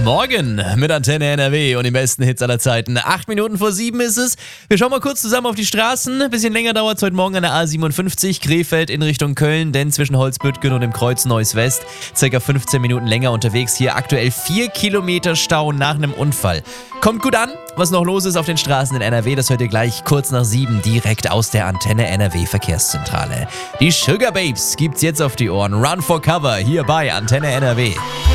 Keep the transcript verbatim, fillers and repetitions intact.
Morgen mit Antenne N R W und den besten Hits aller Zeiten. Acht Minuten vor sieben ist es. Wir schauen mal kurz zusammen auf die Straßen. Ein bisschen länger dauert es heute Morgen an der A siebenundfünfzig, Krefeld in Richtung Köln, denn zwischen Holzbüttgen und dem Kreuz Neuss West circa fünfzehn Minuten länger unterwegs. Hier aktuell vier Kilometer Stau nach einem Unfall. Kommt gut an, was noch los ist auf den Straßen in N R W, das hört ihr gleich kurz nach sieben direkt aus der Antenne N R W Verkehrszentrale. Die Sugar Babes gibt's jetzt auf die Ohren. Run for Cover hier bei Antenne N R W.